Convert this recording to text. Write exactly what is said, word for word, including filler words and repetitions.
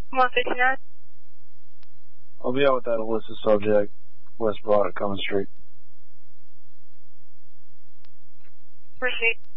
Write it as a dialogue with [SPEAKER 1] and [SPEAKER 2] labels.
[SPEAKER 1] one fifty-nine.
[SPEAKER 2] I'll be out with that illicit subject, West Broad at Cummins Street.
[SPEAKER 1] Appreciate it.